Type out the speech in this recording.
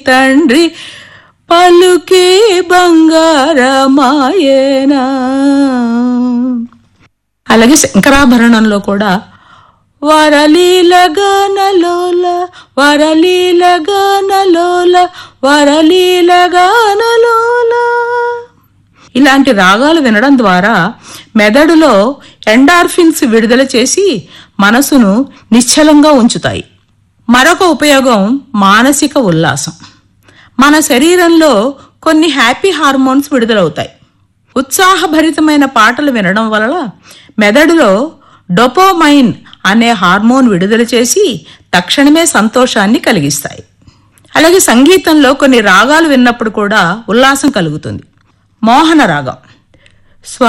తండ్రి పలుకే బంగారమాయేనా. అలాగే శంకరాభరణంలో కూడా వరలీల గానలోల వరలీల గానలోల వరలీల గానలోల. ఇలాంటి రాగాలు వినడం ద్వారా మెదడులో ఎండార్ఫిన్స్ విడుదల చేసి మనసును నిశ్చలంగా ఉంచుతాయి. మరొక ఉపయోగం మానసిక ఉల్లాసం. మన శరీరంలో కొన్ని హ్యాపీ హార్మోన్స్ విడుదలవుతాయి. ఉత్సాహభరితమైన పాటలు వినడం వలన మెదడులో డోపామైన్ అనే హార్మోన్ విడుదల చేసి తక్షణమే సంతోషాన్ని కలిగిస్తాయి. అలాగే సంగీతంలో కొన్ని రాగాలు విన్నప్పుడు కూడా ఉల్లాసం కలుగుతుంది. మోహన రాగం